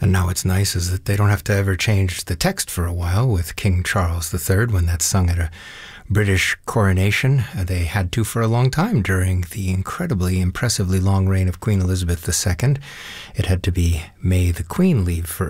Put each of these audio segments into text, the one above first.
And now what's nice is that they don't have to ever change the text for a while with King Charles III when that's sung at a British coronation. They had to for a long time during the incredibly, impressively long reign of Queen Elizabeth II. It had to be "May the Queen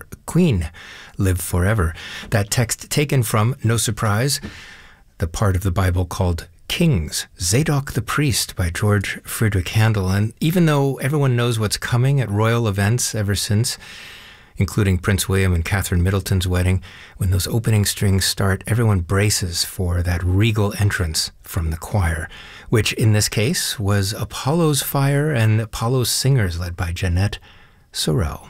live forever." That text taken from, no surprise, the part of the Bible called Kings, Zadok the Priest by George Friedrich Handel. And even though everyone knows what's coming at royal events ever since, including Prince William and Catherine Middleton's wedding, when those opening strings start, everyone braces for that regal entrance from the choir, which in this case was Apollo's Fire and Apollo's Singers led by Jeanette Sorel.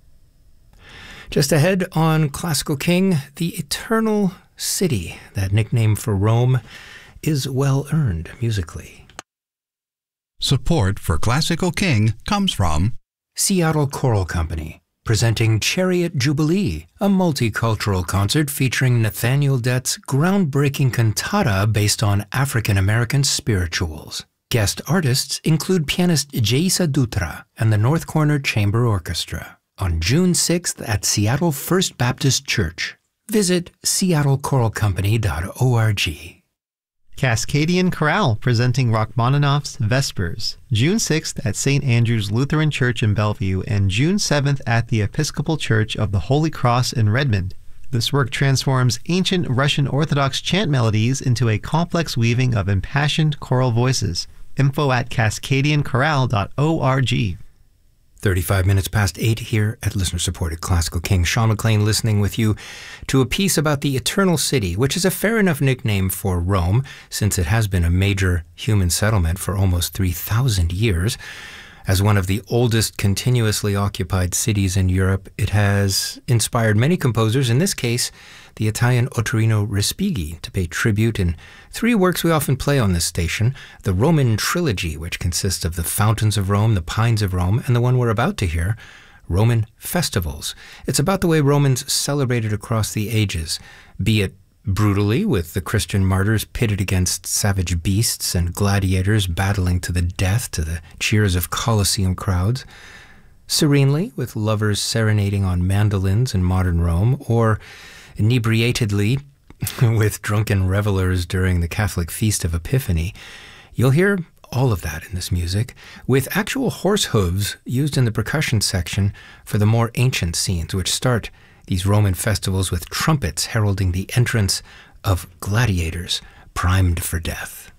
Just ahead on Classical King, the Eternal City. That nickname for Rome is well earned musically. Support for Classical King comes from Seattle Choral Company, presenting Chariot Jubilee, a multicultural concert featuring Nathaniel Dett's groundbreaking cantata based on African-American spirituals. Guest artists include pianist Jaisa Dutra and the North Corner Chamber Orchestra on June 6th at Seattle First Baptist Church. Visit seattlecoralcompany.org. Cascadian Chorale presenting Rachmaninoff's Vespers, June 6th at St. Andrew's Lutheran Church in Bellevue and June 7th at the Episcopal Church of the Holy Cross in Redmond. This work transforms ancient Russian Orthodox chant melodies into a complex weaving of impassioned choral voices. Info at cascadianchorale.org. 35 minutes past 8 here at listener-supported Classical King. Sean McLean listening with you to a piece about the Eternal City, which is a fair enough nickname for Rome, since it has been a major human settlement for almost 3,000 years. As one of the oldest continuously occupied cities in Europe, it has inspired many composers, in this case, the Italian Ottorino Respighi, to pay tribute in 3 works we often play on this station: the Roman Trilogy, which consists of the Fountains of Rome, the Pines of Rome, and the one we're about to hear, Roman Festivals. It's about the way Romans celebrated across the ages, be it brutally, with the Christian martyrs pitted against savage beasts and gladiators battling to the death to the cheers of Colosseum crowds, serenely, with lovers serenading on mandolins in modern Rome, or inebriatedly, with drunken revelers during the Catholic Feast of Epiphany. You'll hear all of that in this music, with actual horse hooves used in the percussion section for the more ancient scenes, which start these Roman festivals with trumpets heralding the entrance of gladiators primed for death.